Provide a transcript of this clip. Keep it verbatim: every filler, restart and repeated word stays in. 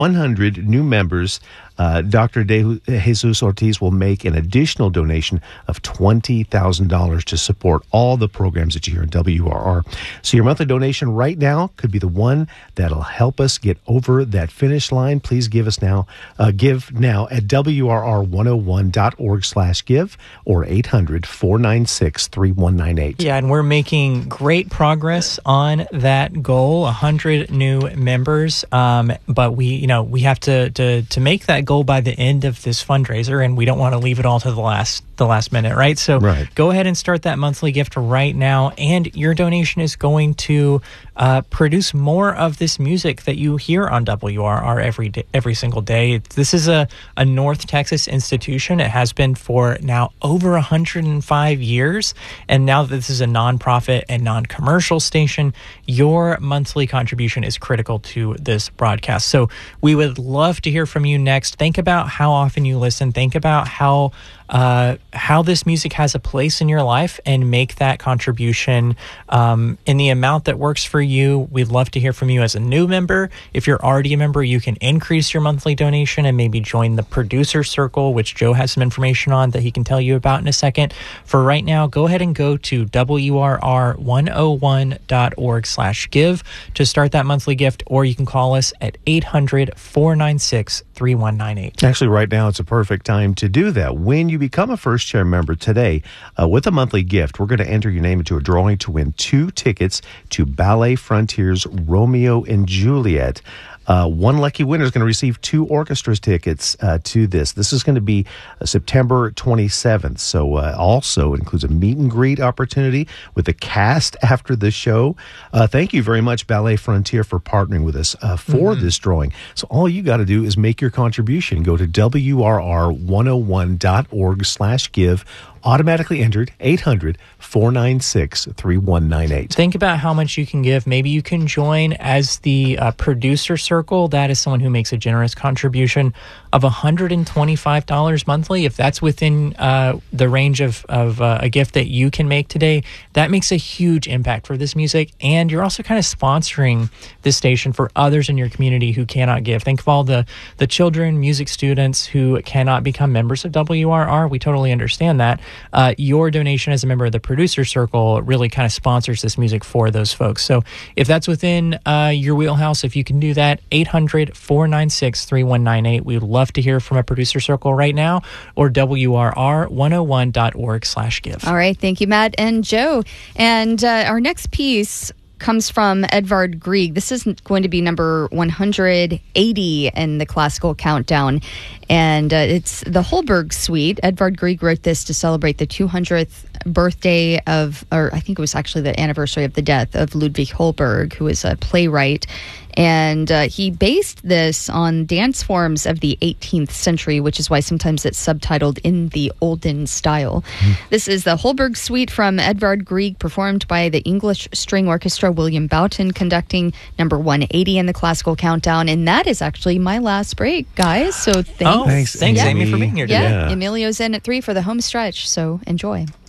one hundred new members, uh, Doctor De Jesus Ortiz will make an additional donation of twenty thousand dollars to support all the programs that you hear in W R R. So your monthly donation right now could be the one that'll help us get over that finish line. Please give us now, uh, give now at W R R one oh one dot org slash give or eight hundred, four nine six, three one nine eight. Yeah, and we're making great progress on that goal, one hundred new members. Um, but we, you know, we have to, to to make that goal by the end of this fundraiser, and we don't want to leave it all to the last the last minute, right? So right. Go ahead and start that monthly gift right now, and your donation is going to uh, produce more of this music that you hear on W R R every day, every single day. This is a, a North Texas institution. It has been for now over one hundred five years, and now that this is a nonprofit and non-commercial station, your monthly contribution is critical to this broadcast. So we would love to hear from you next. Think about how often you listen. Think about how uh, how this music has a place in your life, and make that contribution um, in the amount that works for you. We'd love to hear from you as a new member. If you're already a member, you can increase your monthly donation and maybe join the producer circle, which Joe has some information on that he can tell you about in a second. For right now, go ahead and go to W R R one oh one dot org slash give to start that monthly gift, or you can call us at eight hundred, four nine six, three one nine eight. Actually, right now, it's a perfect time to do that. When you become a First Chair member today, uh, with a monthly gift, we're going to enter your name into a drawing to win two tickets to Ballet Frontiers Romeo and Juliet. Uh, one lucky winner is going to receive two orchestra tickets uh, to this. This is going to be uh, September twenty-seventh. So uh, also includes a meet and greet opportunity with the cast after the show. Uh, thank you very much, Ballet Frontier, for partnering with us uh, for mm-hmm. this drawing. So all you got to do is make your contribution. Go to W R R one oh one dot org slash give. Automatically entered, eight hundred, four nine six, three one nine eight. Think about how much you can give. Maybe you can join as the uh, producer circle. That is someone who makes a generous contribution of one hundred twenty-five dollars monthly. If that's within uh, the range of, of uh, a gift that you can make today, that makes a huge impact for this music. And you're also kind of sponsoring this station for others in your community who cannot give. Think of all the, the children, music students who cannot become members of W R R. We totally understand that. Uh, your donation as a member of the producer circle really kind of sponsors this music for those folks. So if that's within uh, your wheelhouse, if you can do that, eight hundred, four nine six, three one nine eight. We'd love to hear from a producer circle right now, or W R R one oh one dot org slash give. All right. Thank you, Matt and Joe. And uh, our next piece comes from Edvard Grieg. This is going to be number one hundred eighty in the classical countdown, and uh, it's the Holberg Suite. Edvard Grieg wrote this to celebrate the two hundredth birthday of, or I think it was actually the anniversary of the death of Ludwig Holberg, who was a playwright. And uh, he based this on dance forms of the eighteenth century, which is why sometimes it's subtitled In the Olden Style. Mm. This is the Holberg Suite from Edvard Grieg, performed by the English String Orchestra, William Boughton conducting, number one eighty in the classical countdown. And that is actually my last break, guys. So thanks. Oh, thanks, thanks yeah. Amy, for being here today. Yeah, yeah. Emilio's in at three for the home stretch, so enjoy.